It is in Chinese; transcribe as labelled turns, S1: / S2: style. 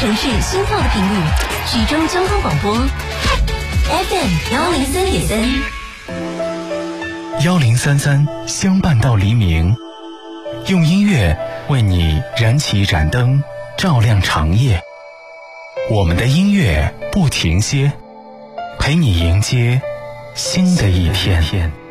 S1: 城市心跳的频率，徐州交通广播
S2: FM1033，1033相伴到黎明，用音乐为你燃起一盏灯，照亮长夜。我们的音乐不停歇，陪你迎接新的一天。